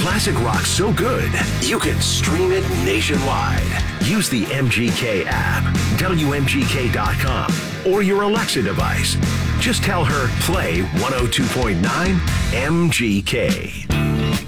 Classic rock so good, you can stream it nationwide. Use the MGK app, WMGK.com, or your Alexa device. Just tell her, play 102.9 MGK.